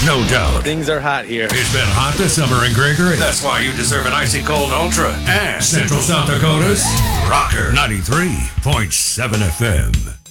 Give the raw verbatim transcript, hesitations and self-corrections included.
No doubt. Things are hot here. It's been hot this summer in Gregory. That's why you deserve an icy cold Ultra. And Central South Dakota's Rocker ninety-three point seven F M.